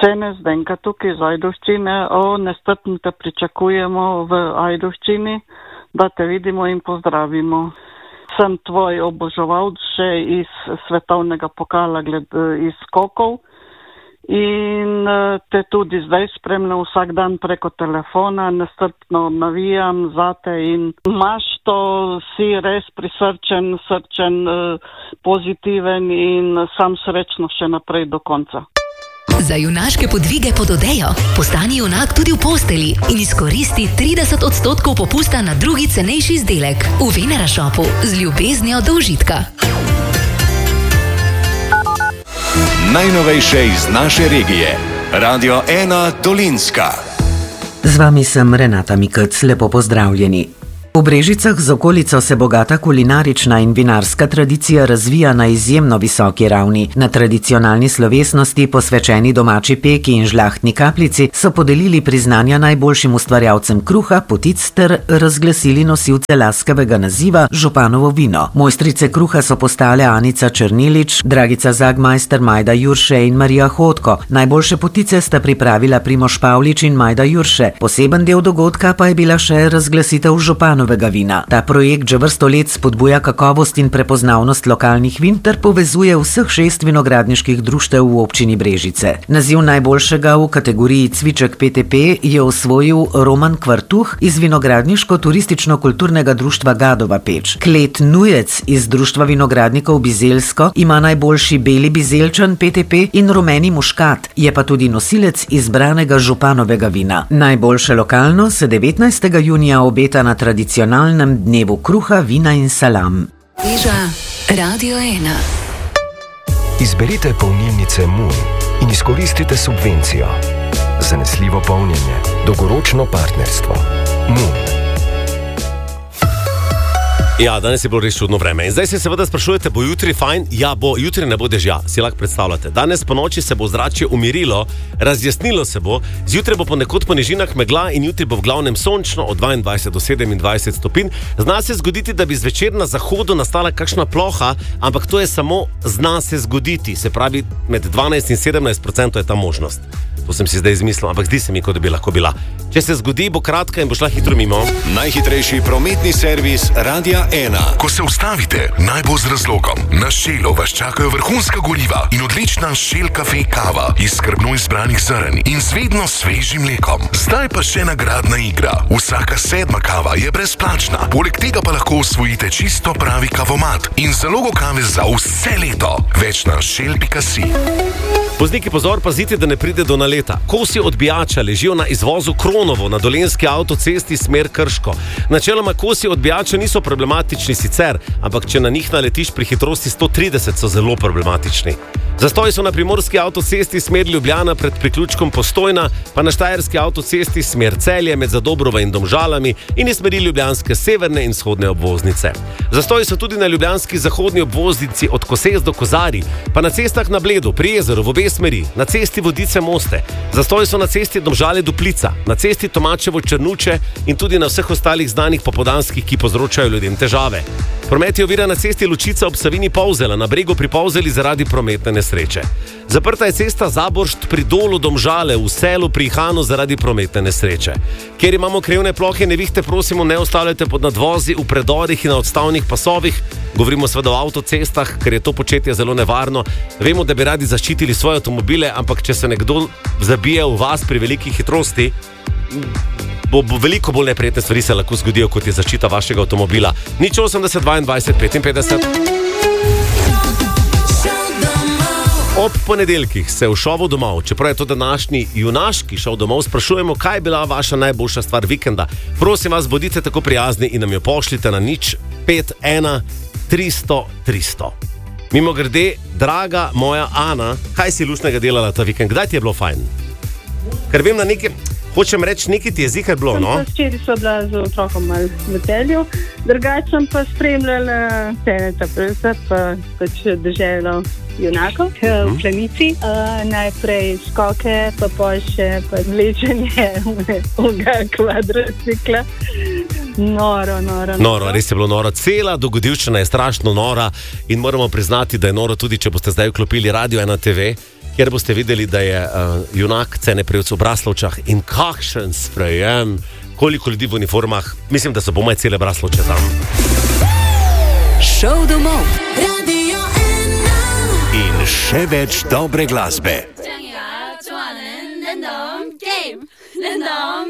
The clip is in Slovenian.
Cene Zdenka tukaj iz Ajdovščine. Nestrpno te pričakujemo v Ajdovščini, da te vidimo in pozdravimo. Sem tvoj oboževalc še iz svetovnega pokala iz skokov in te tudi zdaj spremljam vsak dan preko telefona, nestrpno navijam zate in imaš to, si res prisrčen, pozitiven in sam srečno še naprej do konca. Za junaške podvige pod odejo postani junak tudi v posteli in izkoristi 30% popusta na drugi cenejši izdelek v Venera Shopu z ljubeznijo do užitka. Najnovejše iz naše regije. Radio 1 Dolenjska. Z vami sem Renata Mikec, lepo pozdravljeni. V Brežicah z okolico se bogata kulinarična in vinarska tradicija razvija na izjemno visoki ravni. Na tradicionalni slovesnosti, posvečeni domači peki in žlahtni kapljici, so podelili priznanja najboljšim ustvarjalcem kruha, potic ter razglasili nosilce laskavega naziva županovo vino. Mojstrice kruha so postale Anica Černilič, Dragica Zagmajster, Majda Jurše in Marija Hodko. Najboljše potice sta pripravila Primož Pavlič in Majda Jurše. Poseben del dogodka pa je bila še razglasitev županovega vina. Ta projekt že vrsto let spodbuja kakovost in prepoznavnost lokalnih vin ter povezuje vseh 6 vinogradniških društev v občini Brežice. Naziv najboljšega v kategoriji Cviček PTP je osvojil Roman Kvartuh iz vinogradniško-turistično-kulturnega društva Gadova Peč. Klet Nujec iz društva vinogradnikov Bizeljsko ima najboljši beli bizeljčan PTP in rumeni muškat, je pa tudi nosilec izbranega županovega vina. Najboljše lokalno se 19. junija obeta na tradicionalnem dnevu kruha, vina in salam. Teža Radio 1. Izberite polnilnice Moon in izkoristite subvencijo. Zanesljivo polnjenje, dolgoročno partnerstvo. Moon. Ja, danes je bilo res čudno vreme. In zdaj se seveda sprašujete, bo jutri fajn? Ja, bo. Jutri ne bo dežja, si lahko predstavljate. Danes po noči se bo zračje umirilo, razjasnilo se bo, zjutraj bo ponekod po nižinah megla in jutri bo v glavnem sončno od 22 do 27 stopinj. Zna se zgoditi, da bi zvečer na zahodu nastala kakšna ploha, ampak to je samo zna se zgoditi. Se pravi, med 12 in 17% je ta možnost. To sem si zdaj izmislil, ampak zdi se mi, kot da bi lahko bila. Če se zgodi, bo kratka in bo šla hitro mimo. Najhitrejši prometni servis Radia 1. Ko se ustavite, naj bo z razlogom. Na Shelu vas čakajo vrhunska goriva in odlična Shell Cafe kava iz skrbno izbranih zrn in z vedno svežim mlekom. Zdaj pa še nagradna igra. Vsaka 7. kava je brezplačna. Poleg tega pa lahko osvojite čisto pravi kavomat in zalogo kave za vse leto. Več na shell.si. Vozniki, pozor, pazite, da ne pride do naleta. Kosi odbijača ležijo na izvozu Kronovo na dolenjski avtocesti smer Krško. Načeloma kosi odbijača niso problematični sicer, ampak če na njih naletiš pri hitrosti 130, so zelo problematični. Zastoji so na primorski avtocesti smer Ljubljana pred priključkom Postojna, pa na štajerski avtocesti smer Celje med Zadobrova in Domžalami in iz smeri ljubljanske severne in vzhodne obvoznice. Zastoji so tudi na ljubljanski zahodni obvoznici od Koses do Kozarij, pa na cestah na Bledu, pri jezeru, v obe smeri, na cesti Vodice Moste. Zastoji so na cesti Domžale Duplica, na cesti Tomačevo Črnuče in tudi na vseh ostalih znanih popoldanskih, ki povzročajo ljudem težave. Promet je ovira na cesti Lučica ob Savini Polzela, na Bregu pri Polzeli zaradi prometne nesreče. Zaprta je cesta Zaboršt pri Dolu Domžale v Selu pri Ihanu zaradi prometne nesreče. Ker imamo krivne plohe nevihte, prosimo, ne ustavljajte pod nadvozi, v predorih in na odstavnih pasovih. Govorimo seveda o avtocestah, ker je to početje zelo nevarno. Vemo, da bi radi zaščitili svoje avtomobile, ampak če se nekdo zabije v vas pri veliki hitrosti, bo veliko bolj neprijetne stvari se lahko zgodijo, kot je zaščita vašega avtomobila. Nič 80 22 55. Ob ponedeljkih se v šovu domov, čeprav je to današnji junaški šov domov, sprašujemo, kaj je bila vaša najboljša stvar vikenda. Prosim vas, bodite tako prijazni in nam jo pošljite na 051 300 300. Mimogrede, draga moja Ana, kaj si luštnega delala ta vikend? Kdaj ti je bilo fajn? Ker vem, na nekem, hočem reči, nekaj ti je zihar bilo, no? Včeraj so bila z otrokom malo v Celju, drugače sem pa spremljala Teneta Prsa, pa pač deželo junakov v Planici. Najprej skoke, pa pol še vlečenje unga kvadrocikla. Noro. Res je bilo noro. Cela dogodivščina je strašno nora in moramo priznati, da je noro tudi, če boste zdaj vklopili Radio 1 TV, kjer boste videli, da je junak Ceneprevc v Braslovčah in kakšen sprejem, koliko ljudi v uniformah, mislim, da so pomaj cele Braslovče tam. Šov domov. In še več dobre glasbe.